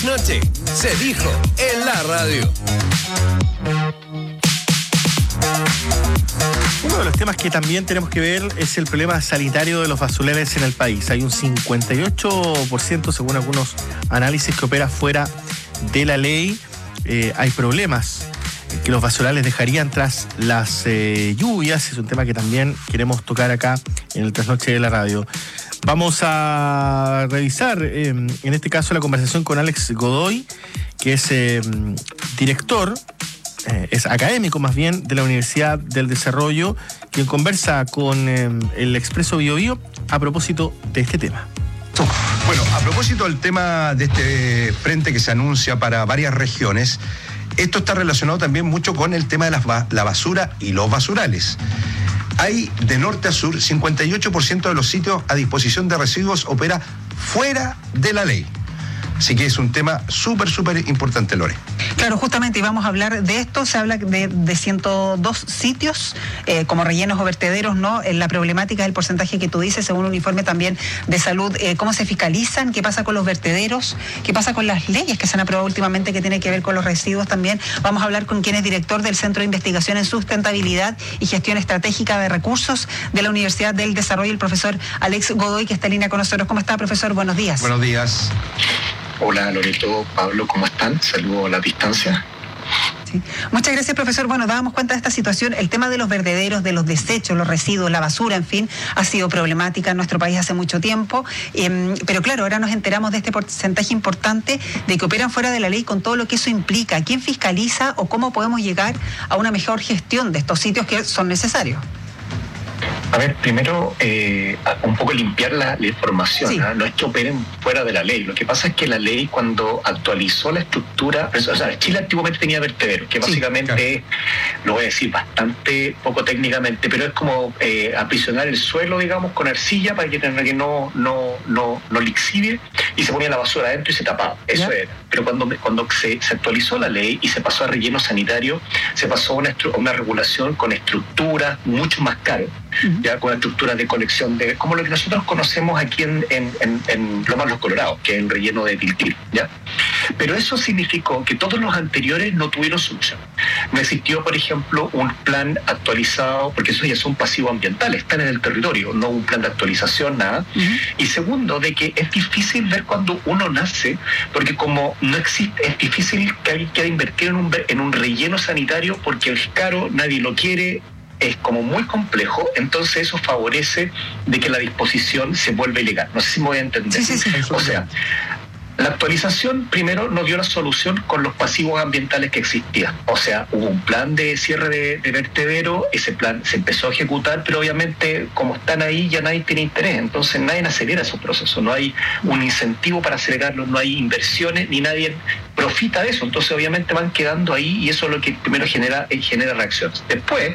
Noche se dijo en la radio. Uno de los temas que también tenemos que ver es el problema sanitario de los basureros en el país. Hay un 58%, según algunos análisis, que opera fuera de la ley. Hay problemas que los basurales dejarían tras las lluvias. Es un tema que también queremos tocar acá en el Trasnoche de la radio. Vamos a revisar, en este caso, la conversación con Alex Godoy, que es director, es académico más bien, de la Universidad del Desarrollo, quien conversa con el Expreso Biobío a propósito de este tema. Bueno, a propósito del tema de este frente que se anuncia para varias regiones, esto está relacionado también mucho con el tema de la basura y los basurales. Hay, de norte a sur, 58% de los sitios a disposición de residuos opera fuera de la ley. Así que es un tema súper importante, Lore. Claro, justamente, y vamos a hablar de esto. Se habla de 102 sitios como rellenos o vertederos, ¿no? La problemática del porcentaje que tú dices, según un informe también de salud, cómo se fiscalizan, qué pasa con los vertederos, qué pasa con las leyes que se han aprobado últimamente que tienen que ver con los residuos también. Vamos a hablar con quien es director del Centro de Investigación en Sustentabilidad y Gestión Estratégica de Recursos de la Universidad del Desarrollo, el profesor Alex Godoy, que está en línea con nosotros. ¿Cómo está, profesor? Buenos días. Buenos días. Hola Loreto, Pablo, ¿cómo están? Saludo a la distancia. Sí. Muchas gracias, profesor. Bueno, dábamos cuenta de esta situación. El tema de los vertederos, de los desechos, los residuos, la basura, en fin, ha sido problemática en nuestro país hace mucho tiempo. Pero claro, ahora nos enteramos de este porcentaje importante de que operan fuera de la ley con todo lo que eso implica. ¿Quién fiscaliza o cómo podemos llegar a una mejor gestión de estos sitios que son necesarios? A ver, primero, un poco limpiar la información, sí. No es que operen fuera de la ley. Lo que pasa es que la ley, cuando actualizó la estructura, o sea, Chile antiguamente tenía vertederos, que básicamente, sí, claro, lo voy a decir bastante poco técnicamente, pero es como aprisionar el suelo, digamos, con arcilla para que no lixive, y se ponía la basura adentro y se tapaba. Eso era. Pero cuando se actualizó la ley y se pasó a relleno sanitario, se pasó a una regulación con estructuras mucho más caras. Ya con la estructura de colección de, como lo que nosotros conocemos aquí en Lomas Los Colorados, que es el relleno de Tiltil, ¿ya? Pero eso significó que todos los anteriores no tuvieron solución. No existió, por ejemplo, un plan actualizado, porque eso ya son pasivos ambientales, están en el territorio, no un plan de actualización, nada. Y segundo, de que es difícil ver cuando uno nace, porque como no existe, es difícil que alguien quiera invertir en un relleno sanitario porque es caro, nadie lo quiere, es como muy complejo, entonces eso favorece de que la disposición se vuelva ilegal. No sé si me voy a entender. Sí. O sea, la actualización primero no dio la solución con los pasivos ambientales que existían. O sea, hubo un plan de cierre de vertedero, ese plan se empezó a ejecutar, pero obviamente como están ahí ya nadie tiene interés, entonces nadie acelera esos procesos, no hay un incentivo para acelerarlos, no hay inversiones, ni nadie profita de eso, entonces obviamente van quedando ahí y eso es lo que primero genera reacciones. Después,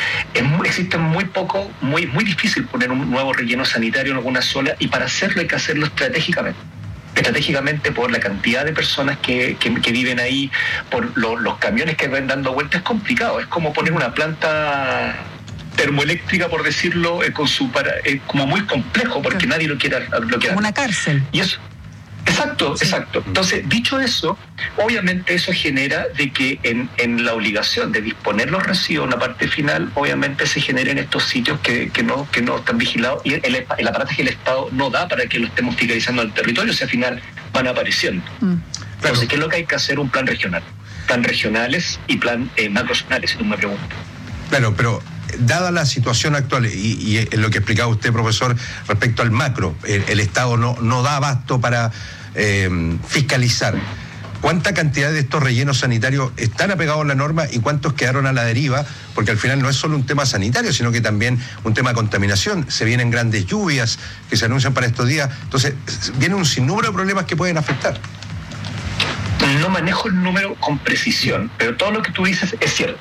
muy difícil poner un nuevo relleno sanitario en alguna zona, y para hacerlo hay que hacerlo estratégicamente por la cantidad de personas que viven ahí, por los camiones que van dando vueltas. Es complicado, es como poner una planta termoeléctrica, por decirlo, como muy complejo, porque nadie lo quiere. Como una cárcel. Y eso. Exacto. Entonces, dicho eso, obviamente eso genera de que en la obligación de disponer los residuos en la parte final, obviamente se generen estos sitios que no están vigilados, y el aparato que el Estado no da para que lo estemos fiscalizando al territorio, o sea, al final van apareciendo. Entonces, ¿qué es lo que hay que hacer? Un plan regional. Plan regionales y plan macrozonales, si tú me preguntas. Claro, pero dada la situación actual y lo que explicaba usted, profesor, respecto al macro, el Estado no da abasto para fiscalizar. ¿Cuánta cantidad de estos rellenos sanitarios están apegados a la norma y cuántos quedaron a la deriva? Porque al final no es solo un tema sanitario, sino que también un tema de contaminación. Se vienen grandes lluvias que se anuncian para estos días. Entonces, viene un sinnúmero de problemas que pueden afectar. No manejo el número con precisión, pero todo lo que tú dices es cierto.